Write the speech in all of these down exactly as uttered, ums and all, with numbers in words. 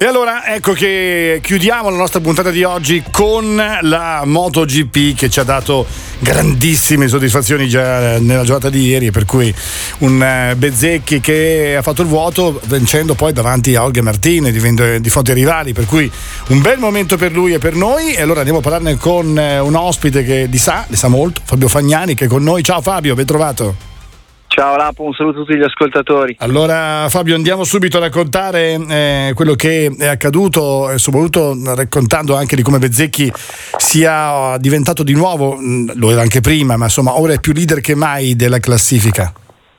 E allora ecco che chiudiamo la nostra puntata di oggi con la MotoGP, che ci ha dato grandissime soddisfazioni già nella giornata di ieri, per cui un Bezzecchi che ha fatto il vuoto vincendo poi davanti a Jorge Martin di, di fronte ai rivali, per cui un bel momento per lui e per noi. E allora andiamo a parlarne con un ospite che di sa, ne sa molto, Fabio Fagnani, che è con noi. Ciao Fabio, ben trovato. Ciao Lapo, un saluto a tutti gli ascoltatori. Allora Fabio, andiamo subito a raccontare eh, quello che è accaduto, e soprattutto raccontando anche di come Bezzecchi sia diventato di nuovo, lo era anche prima, ma insomma ora è più leader che mai della classifica.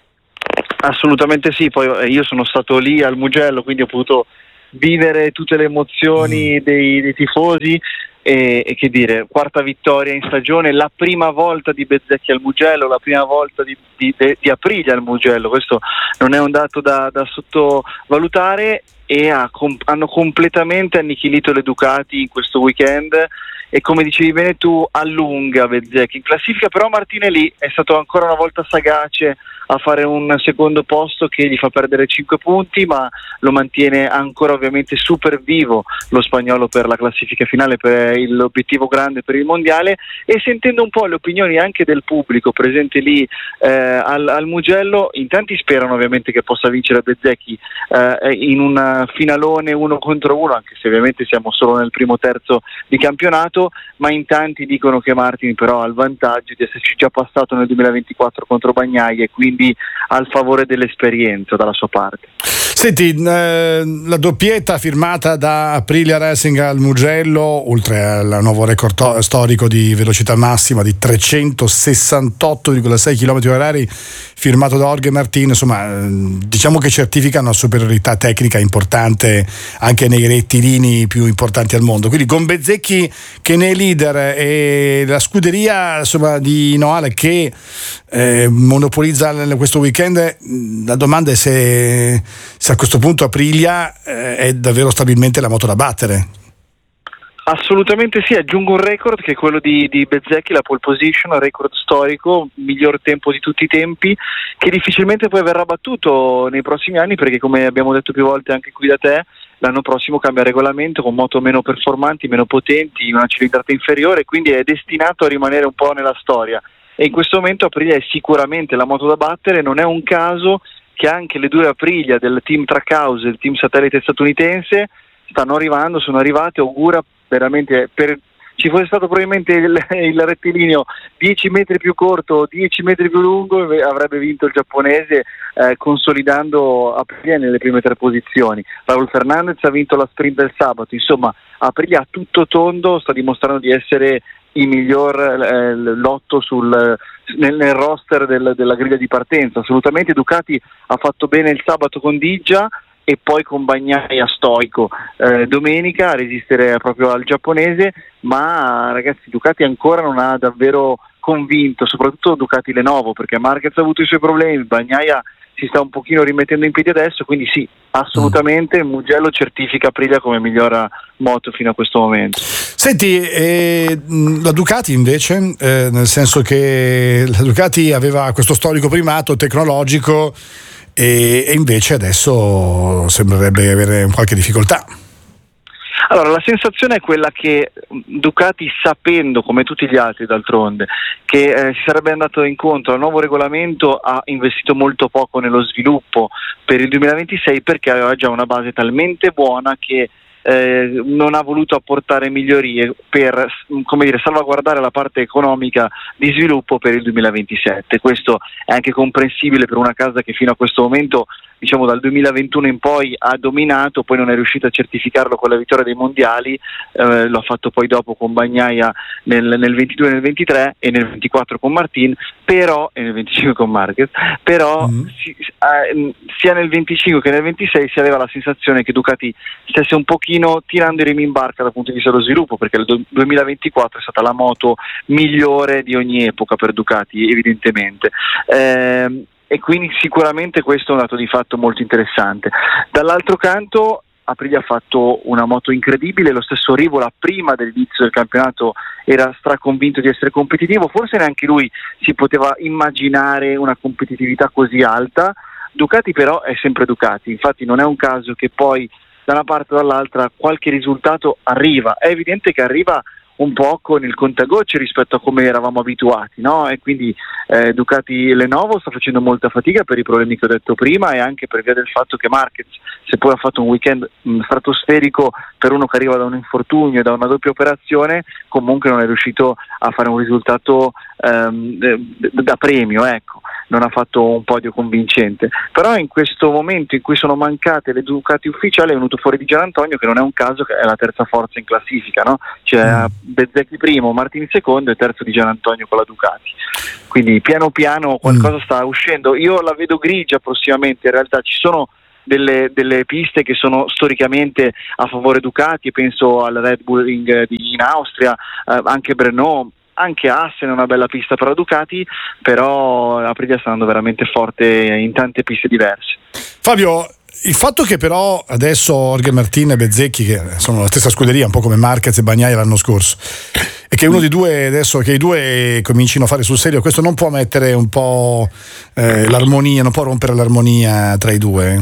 Assolutamente sì, poi io sono stato lì al Mugello, quindi ho potuto vivere tutte le emozioni mm. dei, dei tifosi. E, e che dire, quarta vittoria in stagione, la prima volta di Bezzecchi al Mugello, la prima volta di, di, di Aprilia al Mugello, questo non è un dato da, da sottovalutare, e ha, com, hanno completamente annichilito le Ducati in questo weekend, e come dicevi bene tu, allunga Bezzecchi in classifica. Però Martinelli è stato ancora una volta sagace a fare un secondo posto che gli fa perdere cinque punti, ma lo mantiene ancora ovviamente super vivo lo spagnolo per la classifica finale, per l'obiettivo grande per il mondiale. E sentendo un po' le opinioni anche del pubblico presente lì eh, al, al Mugello, in tanti sperano ovviamente che possa vincere Bezzecchi eh, in un finalone uno contro uno, anche se ovviamente siamo solo nel primo terzo di campionato, ma in tanti dicono che Martin però ha il vantaggio di esserci già passato nel duemilaventiquattro contro Bagnaia, e quindi ha il favore dell'esperienza dalla sua parte. Senti, eh, la doppietta firmata da Aprilia Racing al Mugello, oltre al nuovo record to- storico di velocità massima di trecentosessantotto virgola sei chilometri orari firmato da Jorge Martin, insomma diciamo che certifica una superiorità tecnica importante anche nei rettilini più importanti al mondo. Quindi con Bezzecchi che ne è leader e la scuderia insomma di Noale che eh, monopolizza questo weekend, la domanda è se, se a questo punto Aprilia eh, è davvero stabilmente la moto da battere. Assolutamente sì, aggiungo un record che è quello di, di Bezzecchi, la pole position, record storico, miglior tempo di tutti i tempi, che difficilmente poi verrà battuto nei prossimi anni, perché come abbiamo detto più volte anche qui da te, l'anno prossimo cambia regolamento con moto meno performanti, meno potenti, una cilindrata inferiore, quindi è destinato a rimanere un po' nella storia. E in questo momento Aprilia è sicuramente la moto da battere. Non è un caso che anche le due Aprilia del team Trackhouse, il team satellite statunitense, stanno arrivando, sono arrivate. Augura veramente, per ci fosse stato probabilmente il, il rettilineo dieci metri più corto, dieci metri più lungo, avrebbe vinto il giapponese eh, consolidando Aprilia nelle prime tre posizioni. Raul Fernandez ha vinto la sprint del sabato, insomma Aprilia a tutto tondo sta dimostrando di essere il miglior eh, lotto sul, nel, nel roster del, della griglia di partenza. Assolutamente Ducati ha fatto bene il sabato con Diggia, e poi con Bagnaia stoico eh, domenica a resistere proprio al giapponese, ma ragazzi Ducati ancora non ha davvero convinto, soprattutto Ducati Lenovo, perché Marquez ha avuto i suoi problemi, Bagnaia si sta un pochino rimettendo in piedi adesso, quindi sì, assolutamente il Mugello certifica Aprilia come miglior moto fino a questo momento. Senti, eh, la Ducati invece, eh, nel senso che la Ducati aveva questo storico primato tecnologico, e, e invece adesso sembrerebbe avere qualche difficoltà. Allora, la sensazione è quella che Ducati, sapendo come tutti gli altri d'altronde che eh, si sarebbe andato incontro al nuovo regolamento, ha investito molto poco nello sviluppo per il duemilaventisei, perché aveva già una base talmente buona che Eh, non ha voluto apportare migliorie per, come dire, salvaguardare la parte economica di sviluppo per il duemilaventisette. Questo è anche comprensibile per una casa che fino a questo momento, diciamo dal duemilaventuno in poi, ha dominato, poi non è riuscito a certificarlo con la vittoria dei mondiali, eh, lo ha fatto poi dopo con Bagnaia nel, nel ventidue e nel ventitré e nel ventiquattro con Martin, però e nel venticinque con Marquez, però mm. si, eh, sia nel venticinque che nel ventisei si aveva la sensazione che Ducati stesse un pochino tirando i remi in barca dal punto di vista dello sviluppo, perché il duemilaventiquattro è stata la moto migliore di ogni epoca per Ducati, evidentemente. Eh, e quindi sicuramente questo è un dato di fatto molto interessante. Dall'altro canto Aprilia ha fatto una moto incredibile, lo stesso Rivola prima dell'inizio del campionato era straconvinto di essere competitivo, forse neanche lui si poteva immaginare una competitività così alta. Ducati però è sempre Ducati, infatti non è un caso che poi da una parte o dall'altra qualche risultato arriva. È evidente che arriva un po' con il contagocce rispetto a come eravamo abituati, no? E quindi eh, Ducati Lenovo sta facendo molta fatica per i problemi che ho detto prima, e anche per via del fatto che Marquez, se poi ha fatto un weekend mh, stratosferico per uno che arriva da un infortunio e da una doppia operazione, comunque non è riuscito a fare un risultato ehm, da premio, ecco. Non ha fatto un podio convincente, però in questo momento in cui sono mancate le Ducati ufficiali è venuto fuori Di Gianantonio, che non è un caso, che è la terza forza in classifica, no? Cioè Bezzecchi primo, Martini secondo e terzo Di Gianantonio con la Ducati, quindi piano piano qualcosa sta uscendo. Io la vedo grigia prossimamente, in realtà ci sono delle, delle piste che sono storicamente a favore Ducati, penso al Red Bull Ring in Austria, eh, anche Brno, anche Assen è una bella pista per la Ducati, però Aprilia sta andando veramente forte in tante piste diverse. Fabio, il fatto che però adesso Jorge Martin e Bezzecchi, che sono la stessa scuderia, un po' come Marquez e Bagnaia l'anno scorso, e che uno di due adesso, che i due comincino a fare sul serio, questo non può mettere un po' eh, l'armonia, non può rompere l'armonia tra i due?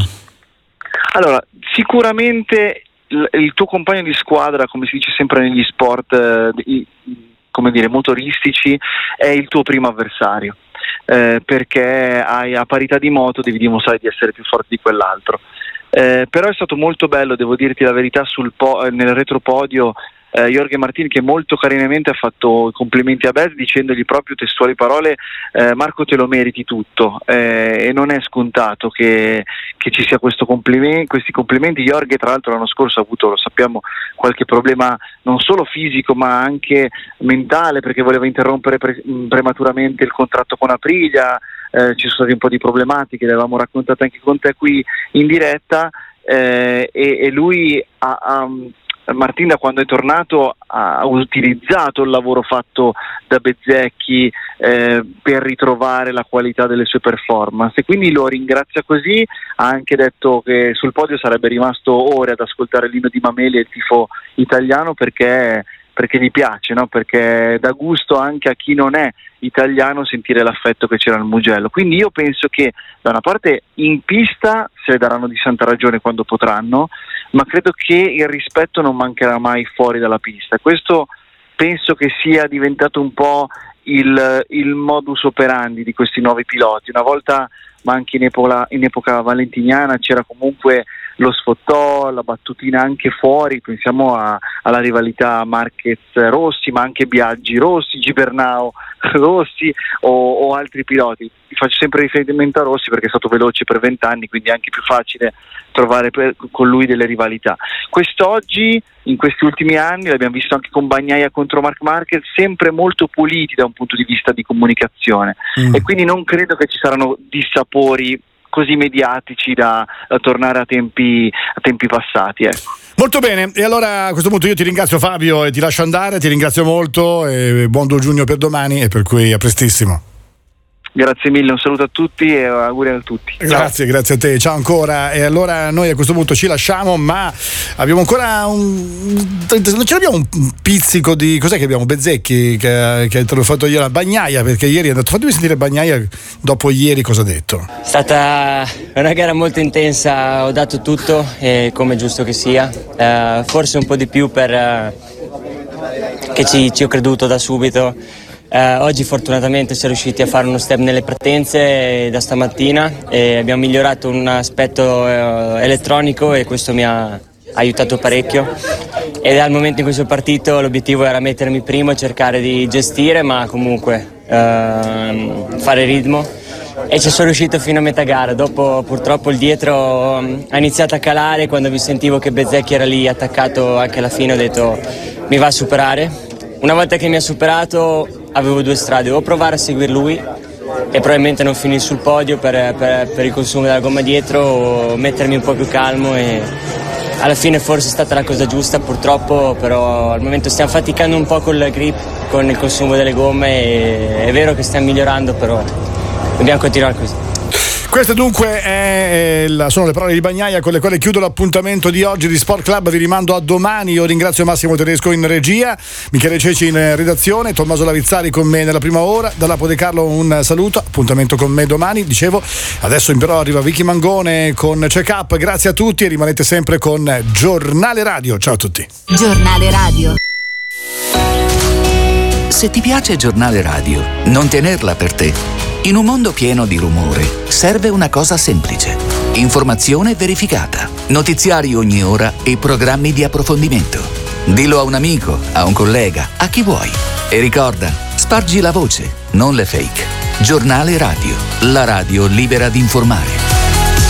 Allora, sicuramente il, il tuo compagno di squadra, come si dice sempre negli sport, eh, i, come dire, motoristici, è il tuo primo avversario, eh, perché hai, a parità di moto devi dimostrare di essere più forte di quell'altro. Eh, però è stato molto bello, devo dirti la verità, sul po- nel retropodio eh, Jorge Martin, che molto carinamente ha fatto i complimenti a Bez, dicendogli proprio testuali parole: eh, Marco, te lo meriti tutto, eh, e non è scontato che, che ci sia questo compliment- questi complimenti. Jorge tra l'altro l'anno scorso ha avuto, lo sappiamo, qualche problema non solo fisico ma anche mentale, perché voleva interrompere pre- prematuramente il contratto con Aprilia. Eh, ci sono stati un po' di problematiche, le avevamo raccontate anche con te qui in diretta, eh, e, e lui ha, ha Martin, da quando è tornato, ha utilizzato il lavoro fatto da Bezzecchi eh, per ritrovare la qualità delle sue performance, e quindi lo ringrazia così. Ha anche detto che sul podio sarebbe rimasto ore ad ascoltare l'inno di Mameli e il tifo italiano, perché perché gli piace, no? Perché dà gusto anche a chi non è italiano sentire l'affetto che c'era nel Mugello. Quindi io penso che da una parte in pista se le daranno di santa ragione quando potranno, ma credo che il rispetto non mancherà mai fuori dalla pista. Questo penso che sia diventato un po' il, il modus operandi di questi nuovi piloti. Una volta, ma anche in epoca, in epoca valentiniana, c'era comunque lo sfottò, la battutina anche fuori. Pensiamo a, alla rivalità Marquez-Rossi, ma anche Biaggi-Rossi, Gibernau Rossi o, o altri piloti. Faccio sempre riferimento a Rossi perché è stato veloce per vent'anni, quindi è anche più facile trovare per, con lui delle rivalità. Quest'oggi, in questi ultimi anni, l'abbiamo visto anche con Bagnaia contro Marc Marquez, sempre molto puliti da un punto di vista di comunicazione, mm. e quindi non credo che ci saranno dissapori così mediatici da, da tornare a tempi, a tempi passati, ecco. Molto bene, e allora a questo punto io ti ringrazio, Fabio, e ti lascio andare. Ti ringrazio molto e buon due giugno per domani, e per cui a prestissimo. Grazie mille, un saluto a tutti e auguri a tutti. Grazie, ciao. Grazie a te, ciao ancora. E allora noi a questo punto ci lasciamo, ma abbiamo ancora un non ce l'abbiamo un pizzico di cos'è che abbiamo? Bezzecchi che, che te l'ho fatto io, la Bagnaia, perché ieri è andato. Fatemi sentire Bagnaia dopo ieri cosa ha detto. È stata una gara molto intensa, ho dato tutto, e come giusto che sia, uh, forse un po' di più per uh, che ci, ci ho creduto da subito. Uh, oggi fortunatamente siamo riusciti a fare uno step nelle partenze da stamattina, e abbiamo migliorato un aspetto uh, elettronico, e questo mi ha aiutato parecchio. E dal momento in cui sono partito l'obiettivo era mettermi primo e cercare di gestire, ma comunque uh, fare ritmo, e ci sono riuscito fino a metà gara. Dopo purtroppo il dietro um, ha iniziato a calare. Quando mi sentivo che Bezzecchi era lì attaccato anche alla fine, ho detto mi va a superare. Una volta che mi ha superato avevo due strade: o provare a seguire lui e probabilmente non finire sul podio per, per, per il consumo della gomma dietro, o mettermi un po' più calmo, e alla fine forse è stata la cosa giusta purtroppo. Però al momento stiamo faticando un po' con il grip, con il consumo delle gomme, e è vero che stiamo migliorando, però dobbiamo continuare così. Queste dunque è, sono le parole di Bagnaia con le quali chiudo l'appuntamento di oggi di Sport Club. Vi rimando a domani. Io ringrazio Massimo Tedesco in regia, Michele Ceci in redazione, Tommaso Lavizzari con me nella prima ora. Da Lapo De Carlo un saluto, appuntamento con me domani. Dicevo, adesso in però arriva Vicky Mangone con Check Up. Grazie a tutti e rimanete sempre con Giornale Radio. Ciao a tutti. Giornale Radio. Se ti piace Giornale Radio, non tenerla per te. In un mondo pieno di rumore, serve una cosa semplice. Informazione verificata, notiziari ogni ora e programmi di approfondimento. Dillo a un amico, a un collega, a chi vuoi. E ricorda, spargi la voce, non le fake. Giornale Radio, la radio libera di informare.